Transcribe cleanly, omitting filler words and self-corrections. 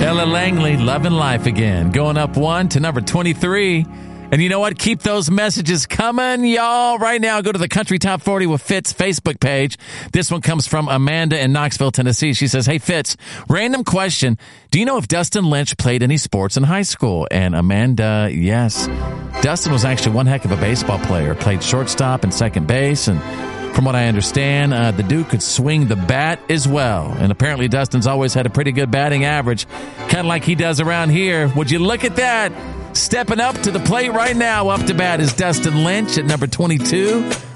Ella Langley, Loving Life Again. Going up 1 to number 23. And you know what? Keep those messages coming, y'all. Right now, go to the Country Top 40 with Fitz Facebook page. This one comes from Amanda in Knoxville, Tennessee. She says, hey, Fitz, random question. Do you know if Dustin Lynch played any sports in high school? And Amanda, yes. Dustin was actually one heck of a baseball player. Played shortstop and second base. And from what I understand, the dude could swing the bat as well. And apparently Dustin's always had a pretty good batting average, kind of like he does around here. Would you look at that? Stepping up to the plate right now, up to bat is Dustin Lynch at number 22.